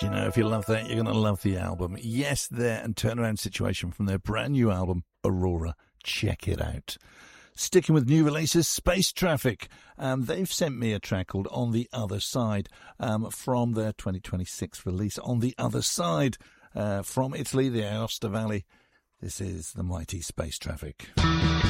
Do you know, if you love that, you're going to love the album. Yes, There and Turnaround Situation from their brand new album, Aurora. Check it out. Sticking with new releases, Space Traffic. They've sent me a track called On the Other Side from their 2026 release, On the Other Side, from Italy, the Aosta Valley. This is the mighty Space Traffic.